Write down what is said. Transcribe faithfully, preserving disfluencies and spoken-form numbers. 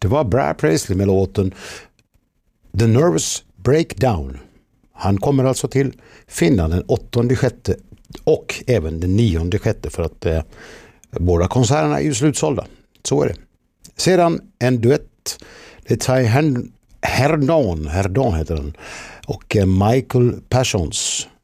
Det var Brad Paisley med låten The Nervous Breakdown. Han kommer alltså till Finland den åttonde sjätte och även den nionde sjätte för att eh, båda konserterna är ju slutsålda. Så är det. Sedan en duett. Det är Ty Herdon, Herdon heter den. Och eh, Michael Parsons